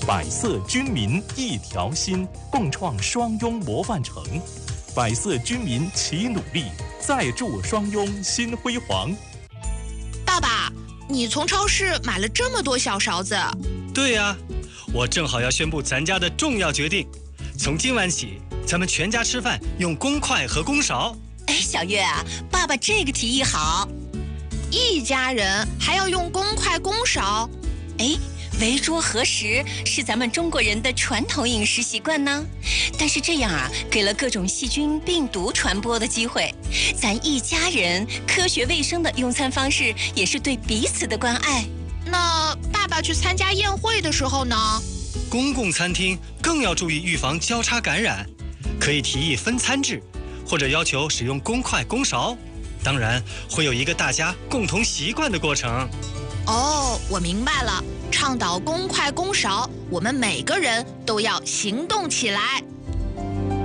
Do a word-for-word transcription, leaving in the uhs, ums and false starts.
百色军民一条心，共创双拥模范城。百色军民齐努力，再铸双拥新辉煌。 爸爸，你从超市买了这么多小勺子？ 对呀、啊，我正好要宣布咱家的重要决定，从今晚起，咱们全家吃饭用公筷和公勺。 哎，小月啊，爸爸这个提议好。 一家人还要用公筷公勺？ 哎，围桌合食是咱们中国人的传统饮食习惯呢，但是这样啊，给了各种细菌、病毒传播的机会。咱一家人科学卫生的用餐方式，也是对彼此的关爱。 那爸爸去参加宴会的时候呢？ 公共餐厅更要注意预防交叉感染，可以提议分餐制，或者要求使用公筷公勺。当然，会有一个大家共同习惯的过程。 哦，我明白了，倡导公筷公勺，我们每个人都要行动起来。